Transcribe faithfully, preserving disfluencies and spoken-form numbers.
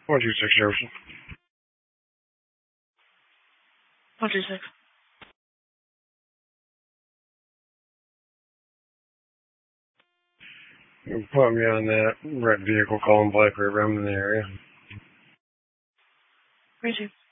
one two six Jefferson. one two six. Put me on that red vehicle calling Black River. I'm in the area. three two.